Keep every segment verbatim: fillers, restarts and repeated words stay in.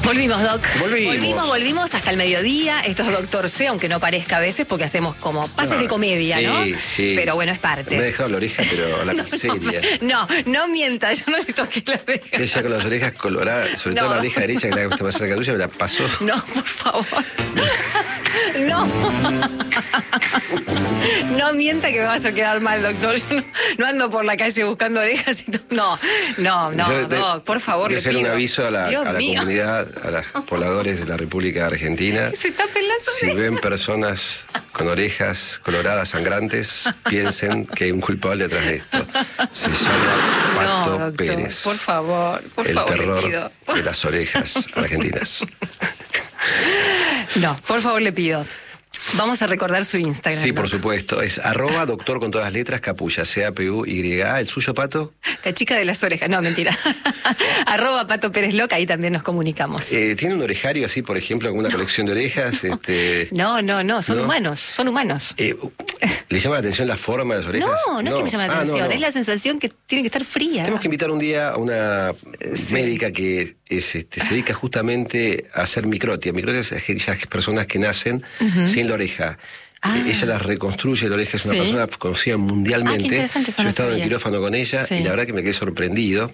Volvimos, Doc. Volvimos. Volvimos, volvimos hasta el mediodía. Esto es Doctor C, aunque no parezca a veces, porque hacemos como pases No, de comedia, sí, ¿no? Sí. Pero bueno, es parte. Me ha dejado la oreja, pero la no, miseria. No, no mienta, yo no le toqué la oreja. Ella con las orejas coloradas, sobre No. todo la oreja derecha, que la que está más cerca tuya, me la pasó. No, por favor. No. No mienta que me vas a quedar mal, doctor. Yo no, no ando por la calle buscando orejas y todo. No, no, no, Yo te- Doc, por favor, Voy a le hacer pido. un aviso a la, Dios a la mío. comunidad, a los pobladores de la República Argentina. Se tapen las Si orejas. ven personas con orejas coloradas, sangrantes, piensen que hay un culpable detrás de esto. Se llama Pato No, doctor, Pérez. por favor, por el favor, le terror pido. de las orejas argentinas. No, por favor, le pido. Vamos a recordar su Instagram. Sí, ¿no? por supuesto. Es arroba doctor con todas las letras, capulla, C A P U Y A. ¿El suyo, Pato? La chica de las orejas. No, mentira. Arroba Pato Pérez Loca, ahí también nos comunicamos. Eh, ¿Tiene un orejario así, por ejemplo, alguna colección de orejas? Este, No, no, no, son ¿No? humanos, son humanos. eh, ¿Le llama la atención la forma de las orejas? No, no, es que me llama la Ah, no, atención, no. es la sensación que tiene que estar fría. Tenemos que invitar un día a una Sí. médica que es, este, se dedica justamente a hacer microtia. Microtia es aquellas personas que nacen sin la oreja. Ah. Eh, Ella las reconstruye, la oreja es una Sí. persona conocida mundialmente. Ah, qué interesante, eso Yo he no estado en el sabía. quirófano con ella Sí. y la verdad que me quedé sorprendido.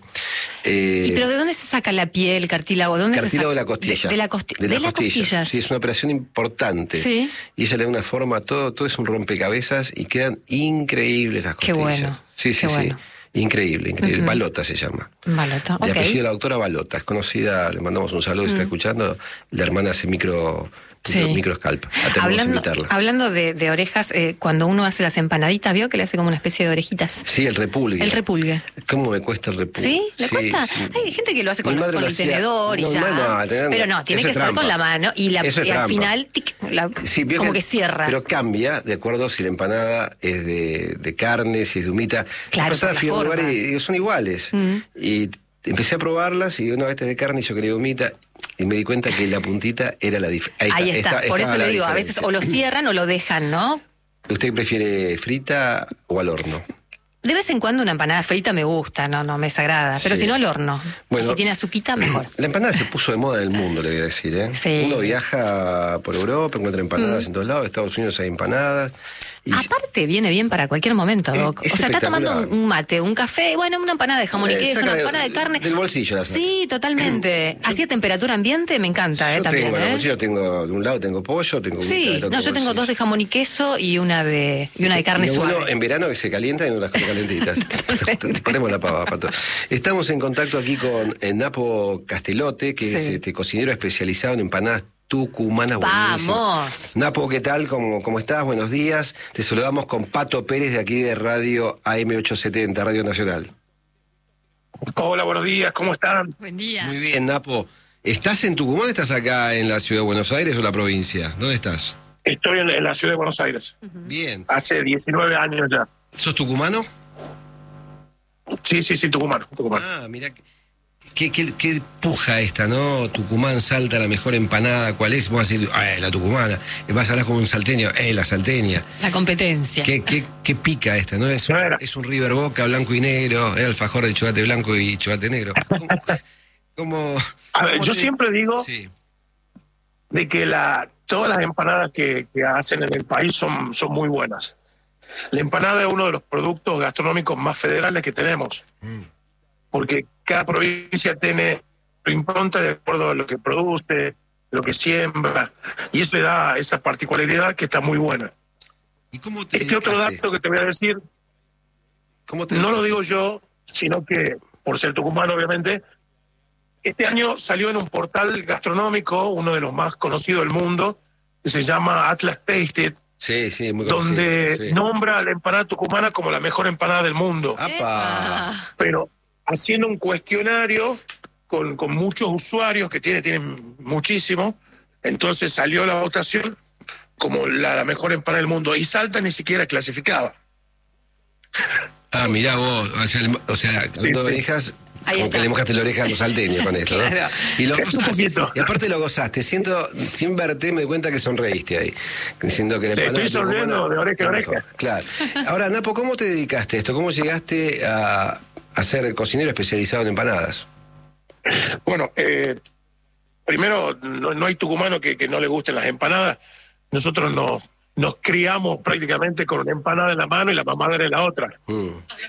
Eh, ¿Y pero de dónde se saca la piel, cartílago? ¿Dónde Cartílago de se la saca? costilla. De, de la costi- De de las las costillas. costillas. Sí, es una operación importante. Sí. Y ella le da una forma, todo, todo es un rompecabezas y quedan increíbles las Qué costillas. bueno, Sí, sí, qué sí. bueno. Increíble, increíble. Ujú. Balota se llama. Balota, De ok. apellido la doctora Balota, es conocida, le mandamos un saludo, está escuchando, la hermana hace micro, Sí. micro, microscalp. Tenemos que Hablando, invitarla. hablando de, de orejas, eh, cuando uno hace las empanaditas, ¿vio que le hace como una especie de orejitas? Sí, el repulgue. El repulgue. ¿Cómo me cuesta el repulgue? ¿Sí? ¿Le cuesta? sí. Hay gente que lo hace Mi con, madre con lo el hacía- tenedor y no, ya. mi madre no, tenedor no. Pero no, tiene Eso que es ser con trampa. la mano y, la, Eso es y al trampa. final tic, la- Sí, vio como que, cierra. Pero cambia de acuerdo si la empanada es de, de carne, si es de humita. Claro, La pasada por la fui a un forma. lugar y digo, son iguales. Mm. Y empecé a probarlas y una vez de carne y yo quería humita y me di cuenta que la puntita era la diferencia. Ahí está, por eso le digo, a veces o lo cierran o lo dejan, ¿no? ¿Usted prefiere frita o al horno? De vez en cuando una empanada frita me gusta, no, no me desagrada. Pero Sí. si no, al horno. Bueno. Si tiene azuquita, mejor. La empanada se puso de moda en el mundo, le voy a decir, ¿eh? Sí. Uno viaja por Europa, encuentra empanadas Mm. en todos lados, en Estados Unidos hay empanadas. Y Aparte, viene bien para cualquier momento, Es- Doc. es O sea, está tomando un, espectacular. un mate, un café, bueno, una empanada de jamón y Eh, queso, saca una de- empanada de carne. del bolsillo la saca. Sí, totalmente. Así a temperatura ambiente me encanta, ¿eh? yo También, tengo, en el ¿eh? bolsillo tengo, de un lado tengo pollo, tengo humita Sí, del otro no, yo tengo bolsillo. dos de jamón y queso y una de, y una de carne y lo suave. bueno en verano que se calienta y no las come calentitas. Ponemos la pava, Pato. Estamos en contacto aquí con eh, Napo Castelote, que Sí. es este, cocinero especializado en empanadas tucumanas buenísimas. ¡Vamos! Napo, ¿qué tal? ¿Cómo, ¿Cómo estás? Buenos días. Te saludamos con Pato Pérez de aquí de Radio A M ochocientos setenta, Radio Nacional. Hola, buenos días, ¿cómo están? Buen día. Muy bien, Napo. ¿Estás en Tucumán o estás acá en la ciudad de Buenos Aires o la provincia? ¿Dónde estás? Estoy en, en la ciudad de Buenos Aires, Bien. hace diecinueve años ya. ¿Sos tucumano? Sí, sí, sí, Tucumán, Tucumán. Ah, mira, qué, qué, qué puja esta, ¿no? Tucumán, Salta, la mejor empanada, ¿cuál es? Vamos a decir, eh, la tucumana. Vas a hablar con un salteño, eh, la salteña. La competencia. Qué, qué, qué pica esta, ¿no? Es un, Claro. es un River Boca, blanco y negro, eh, alfajor de chocolate blanco y chocolate negro. ¿Cómo? cómo- A ver, cómo yo te- siempre digo Sí, de que la, todas las empanadas que, que hacen en el país son, son muy buenas. La empanada es uno de los productos gastronómicos más federales que tenemos, Mm. porque cada provincia tiene su impronta de acuerdo a lo que produce, lo que siembra, y eso le da esa particularidad que está muy buena. ¿Y cómo te Este otro dedicaste? dato que te voy a decir, ¿Cómo te no lo dedicaste? digo yo, sino que, por ser tucumano, obviamente, este año salió en un portal gastronómico, uno de los más conocidos del mundo, que se llama Atlas Tasted, Sí, sí, muy conocido, donde sí. nombra a la empanada tucumana como la mejor empanada del mundo. ¡Apa! Epa. Pero haciendo un cuestionario con, con muchos usuarios, que tiene, tienen muchísimo, entonces salió la votación como la, la mejor empanada del mundo. Y Salta ni siquiera clasificaba. Ah, mirá vos, o sea, el- o sea Sí, hablando de sí. orejas, Ahí como está. que le mojaste la oreja a los salteños con esto, ¿no? Claro. Y lo Un gozaste, poquito. y aparte lo gozaste, siento, sin verte me di cuenta que sonreíste ahí, diciendo que la Sí, empanada estoy sonriendo tucumana de oreja a es oreja. mejor. Claro. Ahora, Napo, ¿cómo te dedicaste a esto? ¿Cómo llegaste a, a ser cocinero especializado en empanadas? Bueno, eh, primero, no, no hay tucumano que, que no le gusten las empanadas. Nosotros nos, nos criamos prácticamente con una empanada en la mano y la mamadera en la otra. Mm.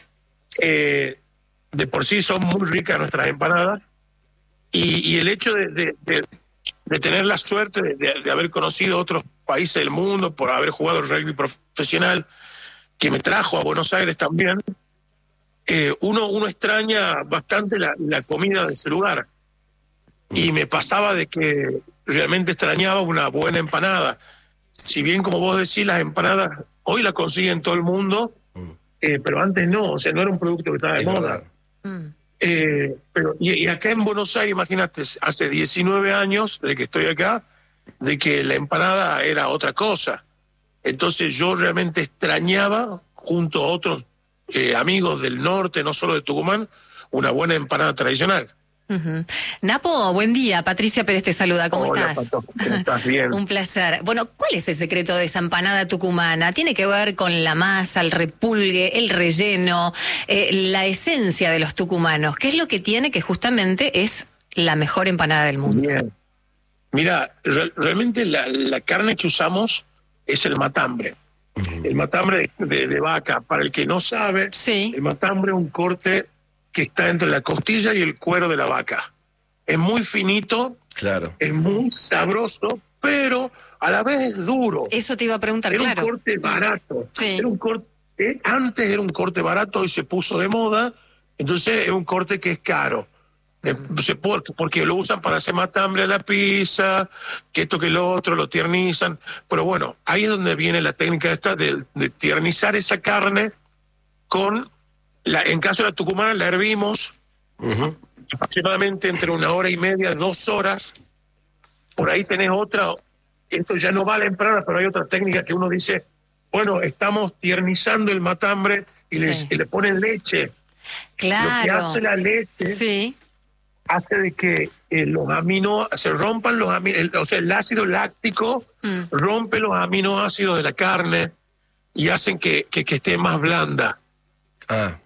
Eh, de por sí son muy ricas nuestras empanadas. Y, y el hecho de, de, de, de tener la suerte de, de, de haber conocido otros países del mundo, por haber jugado rugby profesional, que me trajo a Buenos Aires también, eh, uno, uno extraña bastante la, la comida de ese lugar. Y me pasaba de que realmente extrañaba una buena empanada. Si bien, como vos decís, las empanadas hoy las consiguen todo el mundo, eh, pero antes no, o sea, no era un producto que estaba de moda. Mm. Eh, pero y, y acá en Buenos Aires, imagínate, hace diecinueve años de que estoy acá, de que la empanada era otra cosa. Entonces yo realmente extrañaba, junto a otros eh, amigos del norte, no solo de Tucumán, una buena empanada tradicional. Uh-huh. Napo, buen día. Patricia Pérez te saluda. ¿Cómo Hola, estás? Pato. ¿Cómo estás? Bien. Un placer. Bueno, ¿cuál es el secreto de esa empanada tucumana? ¿Tiene que ver con la masa, el repulgue, el relleno, eh, la esencia de los tucumanos? ¿Qué es lo que tiene que justamente es la mejor empanada del mundo? Bien. Mira, re- realmente la, la carne que usamos es el matambre. Uh-huh. El matambre de, de, de vaca. Para el que no sabe, sí. El matambre es un corte que está entre la costilla y el cuero de la vaca. Es muy finito, claro. Es muy sabroso, pero a la vez es duro. Eso te iba a preguntar, era claro. Era un corte barato. Sí. Era un corte, antes era un corte barato y se puso de moda, entonces es un corte que es caro. Porque lo usan para hacer matambre a la pizza, que esto que lo otro, lo tiernizan. Pero bueno, ahí es donde viene la técnica esta de, de tiernizar esa carne con... La, en caso de la tucumana la hervimos uh-huh. aproximadamente entre una hora y media, dos horas. Por ahí tenés otra, esto ya no vale empanada, pero hay otra técnica que uno dice, bueno, estamos tiernizando el matambre y, sí. les, y le ponen leche. Claro. Lo que hace la leche sí. hace de que eh, los amino, se rompan los aminoácidos, o sea, el ácido láctico mm. rompe los aminoácidos de la carne y hacen que, que, que esté más blanda. Ah.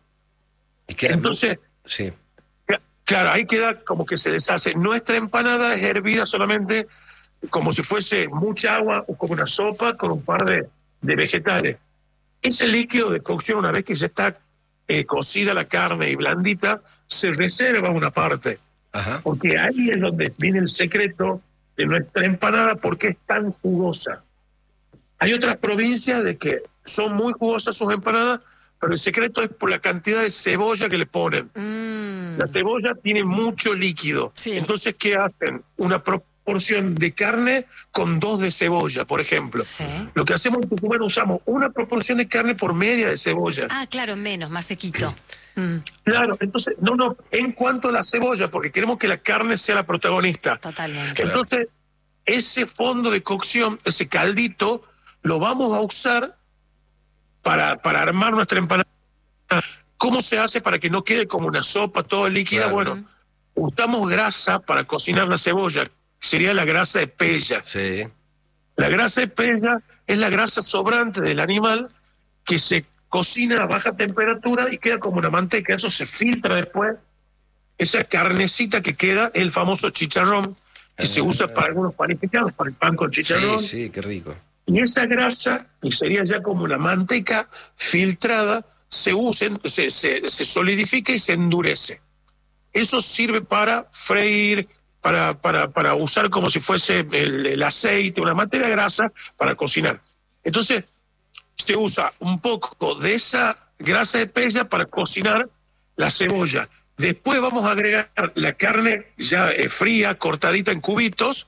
Entonces, sí. claro, ahí queda como que se deshace. Nuestra empanada es hervida solamente como si fuese mucha agua o como una sopa con un par de, de vegetales. Ese líquido de cocción, una vez que ya está eh, cocida la carne y blandita, se reserva una parte. Ajá. Porque ahí es donde viene el secreto de nuestra empanada, porque es tan jugosa. Hay otras provincias de que son muy jugosas sus empanadas, pero el secreto es por la cantidad de cebolla que le ponen. Mm. La cebolla tiene mucho líquido. Sí. Entonces, ¿qué hacen? Una proporción de carne con dos de cebolla, por ejemplo. Sí. Lo que hacemos en Tucumán, usamos una proporción de carne por media de cebolla. Ah, claro, menos, más sequito. Mm. Claro, entonces, no, no, en cuanto a la cebolla, porque queremos que la carne sea la protagonista. Totalmente. Entonces, ese fondo de cocción, ese caldito, lo vamos a usar Para, para armar nuestra empanada. ¿Cómo se hace para que no quede como una sopa toda líquida? Claro. Bueno, usamos grasa para cocinar la cebolla. Sería la grasa de pella. Sí. La grasa de pella es la grasa sobrante del animal que se cocina a baja temperatura y queda como una manteca. Eso se filtra después. Esa carnecita que queda es el famoso chicharrón, que ah, se usa para algunos panificados, para el pan con chicharrón. Sí, sí, qué rico. Y esa grasa, que sería ya como una manteca filtrada, se usa, se, se, se solidifica y se endurece. Eso sirve para freír, para, para, para usar como si fuese el, el aceite, una materia grasa para cocinar. Entonces, se usa un poco de esa grasa de pella para cocinar la cebolla. Después vamos a agregar la carne ya eh, fría, cortadita en cubitos,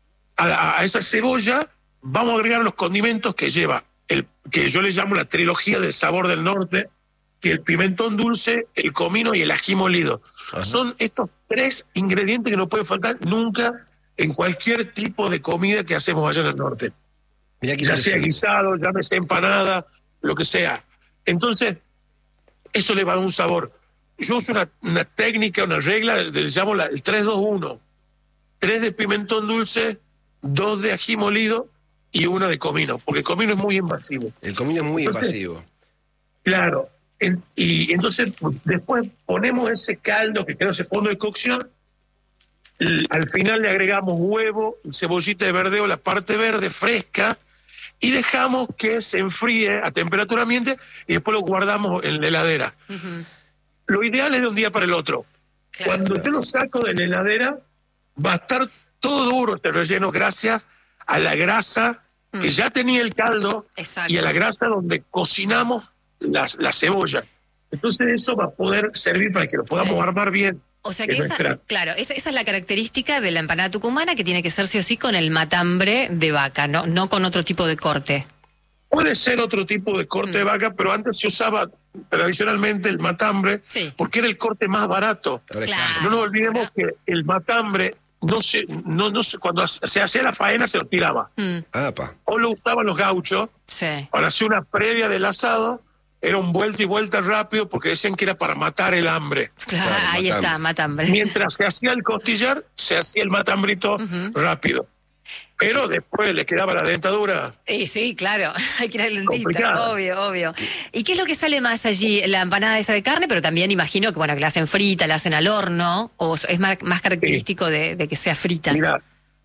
a, a esa cebolla. Vamos a agregar los condimentos que lleva, el que yo le llamo la trilogía del sabor del norte, que el pimentón dulce, el comino y el ají molido. Ajá. Son estos tres ingredientes que no pueden faltar nunca en cualquier tipo de comida que hacemos allá en el norte. Mirá que ya sea guisado, llámese empanada, lo que sea. Entonces, eso le va a dar un sabor. Yo uso una, una técnica, una regla, le llamo la, el tres dos uno. Tres de pimentón dulce, dos de ají molido y una de comino, porque el comino es muy invasivo. El comino es muy entonces, invasivo. Claro, en, y entonces pues, después ponemos ese caldo que queda ese fondo de cocción, Al final le agregamos huevo y cebollita de verdeo, la parte verde fresca, y dejamos que se enfríe a temperatura ambiente y después lo guardamos en la heladera. Uh-huh. Lo ideal es de un día para el otro. Claro. Cuando yo lo saco de la heladera, va a estar todo duro este relleno gracias a la grasa mm. que ya tenía el caldo. Exacto. Y a la grasa donde cocinamos la, la cebolla. Entonces eso va a poder servir para que lo podamos sí. armar bien. O sea que esa, nuestra... claro, esa, esa es la característica de la empanada tucumana, que tiene que ser sí o sí con el matambre de vaca, no, no con otro tipo de corte. Puede ser otro tipo de corte mm. de vaca, pero antes se usaba tradicionalmente el matambre sí. porque era el corte más barato. Claro. No nos olvidemos claro. que el matambre, no se, no, no se, cuando se hacía la faena se lo tiraba. Mm. O lo usaban los gauchos sí. para hacer una previa del asado. Era un vuelta y vuelta rápido porque decían que era para matar el hambre. Claro, claro ahí matambre. está, matambre. Mientras se hacía el costillar, se hacía el matambrito uh-huh. rápido. Pero después le quedaba la dentadura. Y sí, claro, hay que ir a la dentista, obvio, obvio. ¿Y qué es lo que sale más allí? La empanada esa de carne, pero también imagino que bueno que la hacen frita, la hacen al horno, o es más, más característico sí. de, de que sea frita. Mira,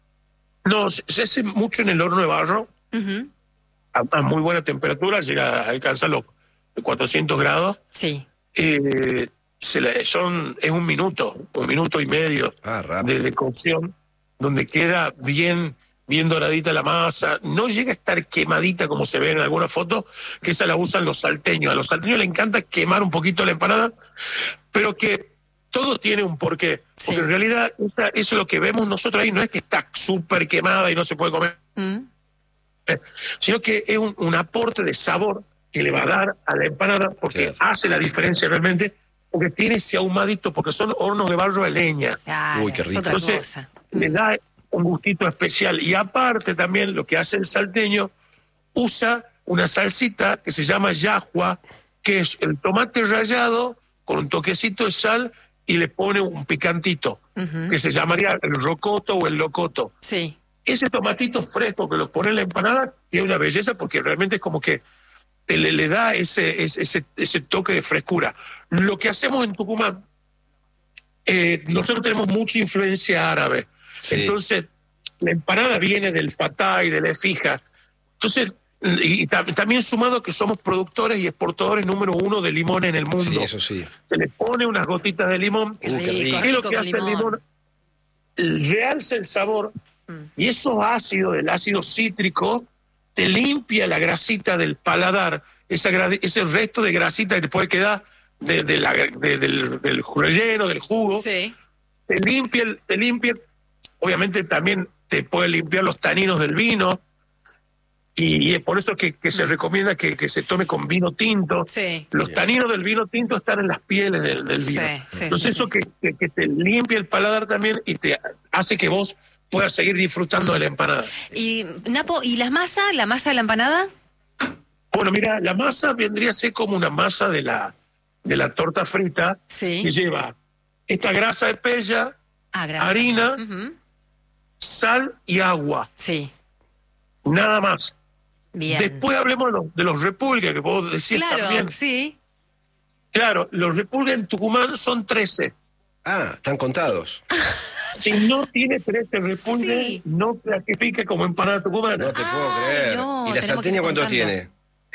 no, se hace mucho en el horno de barro, uh-huh. a, a muy buena temperatura, llega a alcanzar los cuatrocientos grados. Sí. Eh, se le, son, es un minuto, un minuto y medio ah, de, de cocción, donde queda bien, bien doradita la masa. No llega a estar quemadita como se ve en algunas fotos, que esa la usan los salteños. A los salteños les encanta quemar un poquito la empanada, pero que todo tiene un porqué. Sí. Porque en realidad esa, eso es lo que vemos nosotros ahí, no es que está súper quemada y no se puede comer, mm. eh, sino que es un, un aporte de sabor que le va a dar a la empanada, porque sí. hace la diferencia realmente, porque tiene ese ahumadito, porque son hornos de barro de leña. Ay, Uy, qué rico. Entonces, cosa. le da un gustito especial. Y aparte también lo que hace el salteño, usa una salsita que se llama yahua, que es el tomate rallado con un toquecito de sal y le pone un picantito, uh-huh. que se llamaría el rocoto o el locoto. Sí. Ese tomatito fresco que lo pone en la empanada tiene una belleza, porque realmente es como que Le, le da ese, ese, ese toque de frescura. Lo que hacemos en Tucumán, eh, nosotros tenemos mucha influencia árabe. Sí. Entonces, la empanada viene del fatá y de la efija. Entonces, y, y también sumado que somos productores y exportadores número uno de limón en el mundo. Sí, eso sí. Se le pone unas gotitas de limón. Qué rico, rico, ¿Qué es lo que hace el limón? Realza el sabor mm. y esos ácidos, el ácido cítrico, te limpia la grasita del paladar, esa, ese resto de grasita que te puede quedar de, de la, de, del, del relleno, del jugo. Sí. Te limpia, te limpia, obviamente también te puede limpiar los taninos del vino, y, y es por eso que, que se recomienda que, que se tome con vino tinto. Sí. Los taninos del vino tinto están en las pieles del, del vino. Sí, sí, Entonces sí, eso sí. Que, que, que te limpia el paladar también y te hace que vos puedas seguir disfrutando de la empanada. Y, Napo, ¿y la masa? ¿La masa de la empanada? Bueno, mira, la masa vendría a ser como una masa de la, de la torta frita, sí. que lleva esta grasa de pella, ah, grasa. harina, uh-huh. sal y agua. Sí. Nada más. Bien. Después hablemos de los, de los repulgues, que vos decís claro, también. Sí. Claro, los repulgues en Tucumán son trece. Ah, están contados. Si no tiene trece repulgues, sí. no clasifica como empanada tucumana. No te puedo ah, creer. No, ¿Y la salteña cuánto tiene?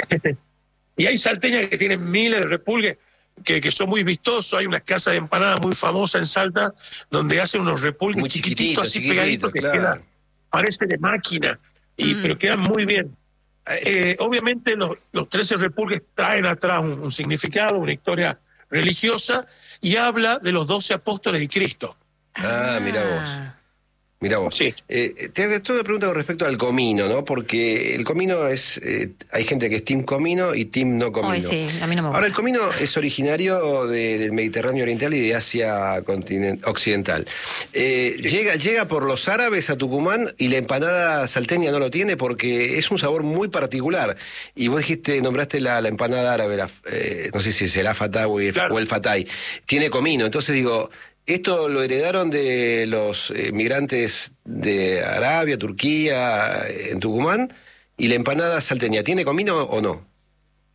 Y hay salteñas que tienen miles de repulgues, que, que son muy vistosos. Hay una casa de empanadas muy famosa en Salta, donde hacen unos repulgues muy chiquititos, así chiquitito, pegaditos, que claro. quedan, parece de máquina, y, mm. pero quedan muy bien. Eh, obviamente los, los trece repulgues traen atrás un, un significado, una historia religiosa, y habla de los doce apóstoles de Cristo. Ah, mira vos. Mira vos. Sí. Eh, te hago una pregunta con respecto al comino, ¿no? Porque el comino es... Eh, hay gente que es team comino y team no comino. Ay, sí, a mí no me gusta. Ahora, el comino es originario de, del Mediterráneo Oriental y de Asia continent, Occidental. Eh, sí. llega, llega por los árabes a Tucumán y la empanada salteña no lo tiene porque es un sabor muy particular. Y vos dijiste, nombraste la, la empanada árabe, la, eh, no sé si es el fatá o el, claro. o el fatay. Tiene comino, entonces digo... ¿Esto lo heredaron de los eh, migrantes de Arabia, Turquía, en Tucumán? ¿Y la empanada salteña tiene comino o no?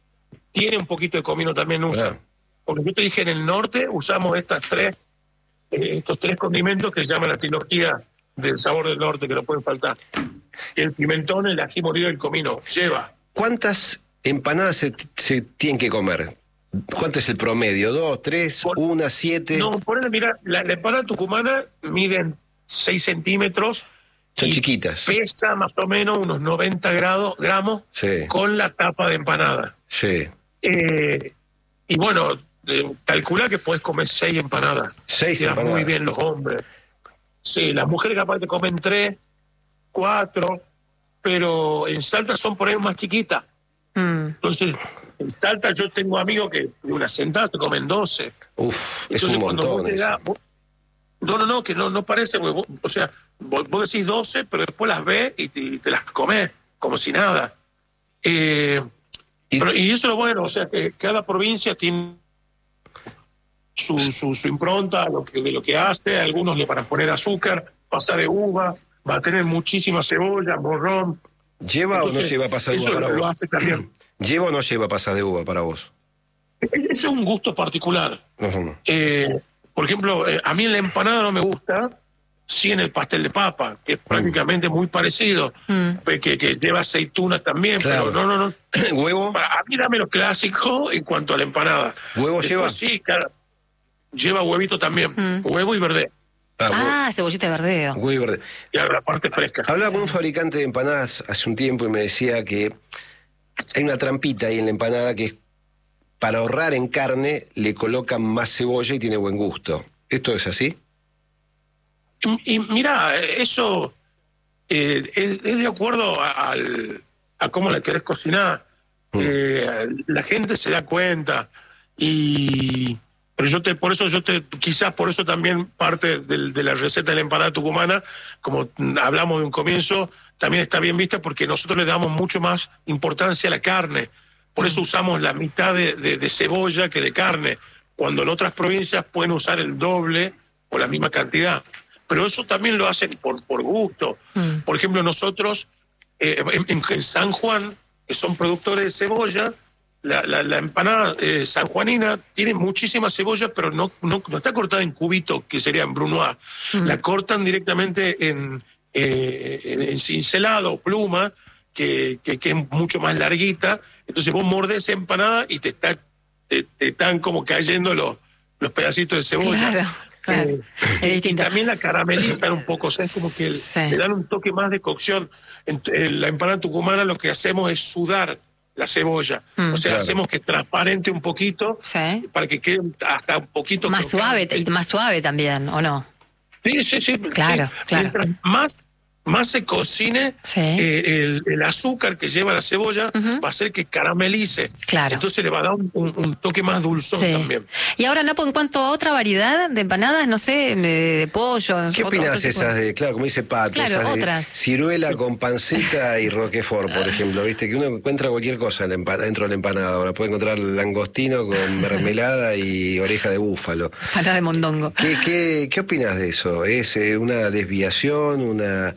Tiene un poquito de comino también, usa. Ah. Porque yo te dije, en el norte usamos estas tres eh, estos tres condimentos que se llaman la trilogía del sabor del norte, que no pueden faltar. El pimentón, el ají molido y el comino. Lleva. ¿Cuántas empanadas se, se tienen que comer? ¿Cuánto es el promedio? ¿Dos, tres, por, una, siete? No, ponele, mira, la, la empanada tucumana miden seis centímetros. Son chiquitas. Pesa más o menos unos noventa grados, gramos sí. con la tapa de empanada. Sí. Eh, y bueno, eh, calcula que puedes comer seis empanadas. Seis Quedan empanadas. muy bien los hombres. Sí, las mujeres capaz te comen tres, cuatro, pero en Salta son por ahí más chiquitas. Mm. Entonces, en Salta yo tengo amigos que de una sentada te comen doce. Uf, es un montón. Llegás, vos, no, no, no, que no, no parece, vos, o sea, vos, vos decís doce, pero después las ves y te, y te las comés como si nada. Eh, ¿Y? Pero, y eso es lo bueno, o sea, que cada provincia tiene su, su, su impronta lo que, de lo que hace. Algunos le van a poner azúcar, pasar de uva, va a tener muchísima cebolla, morrón. ¿Lleva Entonces, o no lleva pasar de uva para lo vos? Hace también. ¿Lleva o no lleva pasar de uva para vos? Ese es un gusto particular. Uh-huh. Eh, por ejemplo, eh, a mí en la empanada no me gusta, sí en el pastel de papa, que es prácticamente uh-huh. muy parecido, uh-huh. que, que lleva aceitunas también, claro. pero no, no, no. ¿Huevo? Para, a mí dame lo clásico en cuanto a la empanada. ¿Huevo Después, lleva? Sí, claro. Lleva huevito también, uh-huh. huevo y verdeo. Ah, ah cebollita de verdeo. Huevo y verdeo. Y la parte fresca. Hablaba con un fabricante de empanadas hace un tiempo y me decía que hay una trampita ahí en la empanada que es para ahorrar en carne le colocan más cebolla y tiene buen gusto. ¿Esto es así? Y, y mira, eso eh, es, es de acuerdo a, a, a cómo la querés cocinar. Mm. Eh, la gente se da cuenta y... Pero yo te, por eso yo te, quizás por eso también parte de, de la receta de la empanada tucumana, como hablamos de un comienzo, también está bien vista porque nosotros le damos mucho más importancia a la carne. Por eso usamos la mitad de, de, de cebolla que de carne, cuando en otras provincias pueden usar el doble o la misma cantidad. Pero eso también lo hacen por, por gusto. Mm. Por ejemplo, nosotros eh, en, en San Juan, que son productores de cebolla, La, la, la empanada eh, sanjuanina tiene muchísima cebolla, pero no, no, no está cortada en cubitos, que serían brunoise. Mm. La cortan directamente en, eh, en, en cincelado, pluma, que, que, que es mucho más larguita. Entonces vos mordés esa empanada y te, está, te, te están como cayendo los, los pedacitos de cebolla. Claro, claro. Eh, es y, y también la caramelizan un poco, o sea, es como que el, sí. le dan un toque más de cocción. En, en la empanada tucumana lo que hacemos es sudar la cebolla, mm, o sea, claro. hacemos que transparente un poquito, sí. para que quede hasta un poquito más crocante. Suave y más suave también, ¿o no? Sí, sí, sí. Claro, sí. claro. Mientras más, más se cocine, sí. eh, el, el azúcar que lleva la cebolla uh-huh. va a hacer que caramelice. Claro. Entonces le va a dar un, un, un toque más dulzón sí. también. Y ahora, Napo, en cuanto a otra variedad de empanadas, no sé, de, de pollo. ¿Qué opinás esas de, claro, como dice Pato, claro, esas otras. de ciruela con panceta y roquefort, por ejemplo? Viste que uno encuentra cualquier cosa en la empanada, dentro de la empanada. Ahora puede encontrar langostino con mermelada y oreja de búfalo. Empanada de mondongo. ¿Qué, qué, qué opinás de eso? ¿Es eh, una desviación, una...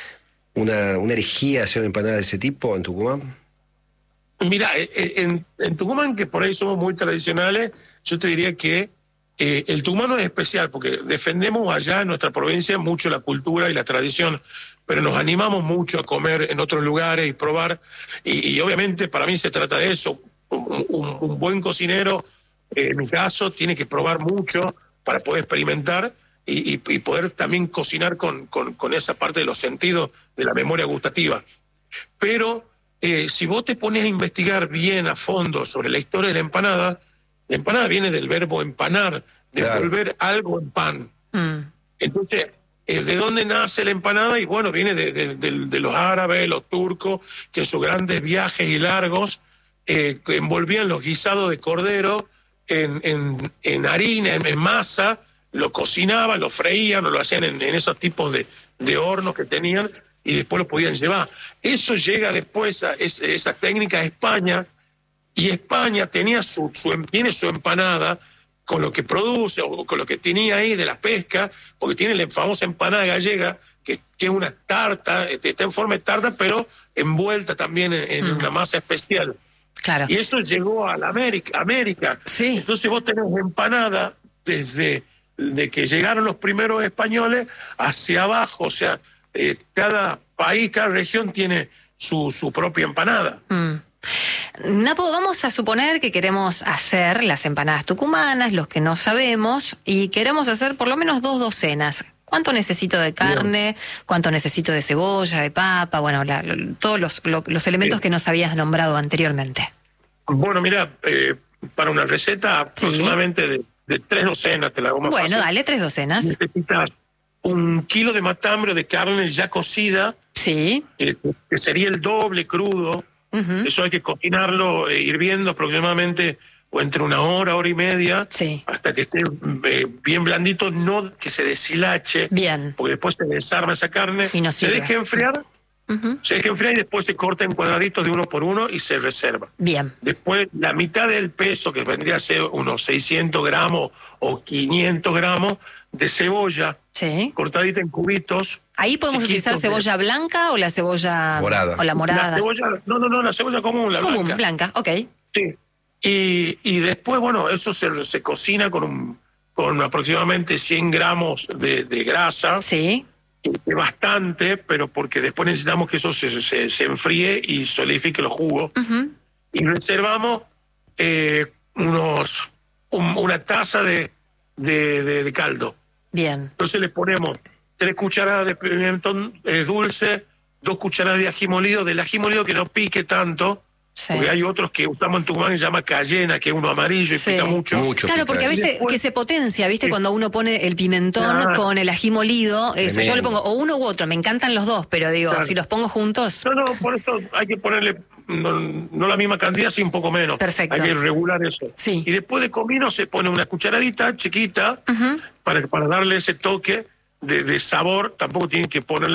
Una, una herejía hacer una empanada de ese tipo en Tucumán? Mira, en, en Tucumán, que por ahí somos muy tradicionales, yo te diría que eh, el tucumano es especial porque defendemos allá en nuestra provincia mucho la cultura y la tradición, pero nos animamos mucho a comer en otros lugares y probar, y, y obviamente para mí se trata de eso. Un, un, un buen cocinero, eh, en mi caso, tiene que probar mucho para poder experimentar Y, y, y poder también cocinar con, con, con esa parte de los sentidos de la memoria gustativa. Pero eh, si vos te pones a investigar bien a fondo sobre la historia de la empanada, la empanada viene del verbo empanar, de claro. volver algo en pan. Mm. Entonces, eh, ¿de dónde nace la empanada? Y bueno, viene de, de, de, de los árabes, los turcos, que en sus grandes viajes y largos eh, envolvían los guisados de cordero en, en, en harina, en, en masa, lo cocinaban, lo freían o lo hacían en, en esos tipos de, de hornos que tenían y después lo podían llevar. Eso llega después, a es, esa técnica a España, y España tenía su, su, tiene su empanada con lo que produce o con lo que tenía ahí de la pesca, porque tiene la famosa empanada gallega, que, que es una tarta, está en forma de tarta, pero envuelta también en, en mm. una masa especial. Claro. Y eso llegó a la América. América. Sí. Entonces vos tenés empanada desde... de que llegaron los primeros españoles hacia abajo, o sea, eh, cada país, cada región tiene su, su propia empanada. Mm. Napo, vamos a suponer que queremos hacer las empanadas tucumanas, los que no sabemos, y queremos hacer por lo menos dos docenas. ¿Cuánto necesito de carne? Bien. ¿Cuánto necesito de cebolla, de papa? Bueno, la, la, todos los, lo, los elementos Bien. que nos habías nombrado anteriormente. Bueno, mira, eh, para una receta sí. aproximadamente de, de tres docenas, te la hago más Bueno, fácil. dale, tres docenas. Necesitas un kilo de matambre de carne ya cocida. Sí. Eh, que sería el doble crudo. Uh-huh. Eso hay que cocinarlo eh, hirviendo aproximadamente o entre una hora, hora y media, sí. hasta que esté eh, bien blandito, no que se deshilache, bien. porque después se desarma esa carne, y no se deja enfriar, uh-huh. se deja enfriar y después se corta en cuadraditos de uno por uno y se reserva. Bien. Después la mitad del peso, que vendría a ser unos seiscientos gramos o quinientos gramos de cebolla, sí. cortadita en cubitos. ¿Ahí podemos utilizar cebolla de... blanca o la cebolla morada? O la morada. La cebolla, no, no, no, la cebolla común, la común, blanca. blanca, ok. Sí. Y, y después, bueno, eso se, se cocina con un, con aproximadamente cien gramos de, de grasa. Sí. Es bastante, pero porque después necesitamos que eso se, se, se enfríe y solidifique los jugos. Uh-huh. Y reservamos eh, unos un, una taza de, de, de, de caldo. Bien. Entonces le ponemos tres cucharadas de pimentón eh, dulce, dos cucharadas de ají molido, del ají molido que no pique tanto, sí. porque hay otros que usamos en Tucumán que se llama cayena, que es uno amarillo y sí. pica mucho. mucho claro, pica. Porque a veces después, que se potencia, ¿viste? Sí. Cuando uno pone el pimentón claro. con el ají molido, eso, yo le pongo o uno u otro, me encantan los dos, pero digo, claro. si los pongo juntos... No, no, por eso hay que ponerle no, no la misma cantidad, sí un poco menos. Perfecto. Hay que regular eso. Sí. Y después de comino se pone una cucharadita chiquita uh-huh. para, para darle ese toque de, de sabor, tampoco tienen que ponerle